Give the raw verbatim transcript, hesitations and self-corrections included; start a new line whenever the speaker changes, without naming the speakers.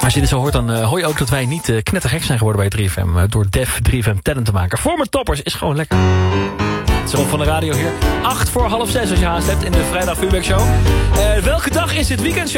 als je dit zo hoort, dan uh, hoor je ook dat wij niet uh, knettergek zijn geworden bij drie F M... Uh, door Def drie F M talent te maken. Voor mijn toppers is gewoon lekker. Het is Rob van de radio hier. Acht voor half zes als je haast hebt in de Vrijdag Vuurwerk Show. Uh, welke dag is dit weekend?